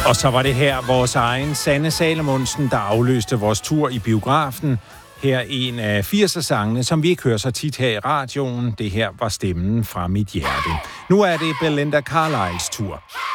Og så var det her vores egen Sanne Salomonsen, der afløste vores tur i biografen. Her en af 80'er-sangene, som vi ikke hører så tit her i radioen. Det her var stemmen fra mit hjerte. Nu er det Belinda Carlisles tur.